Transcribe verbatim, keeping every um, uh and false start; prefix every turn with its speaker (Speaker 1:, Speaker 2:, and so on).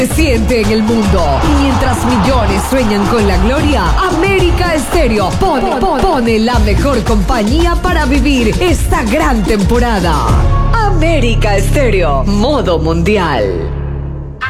Speaker 1: Siente en el mundo. Mientras millones sueñan con la gloria, América Estéreo pone, pone, pone la mejor compañía para vivir esta gran temporada. América Estéreo, modo mundial.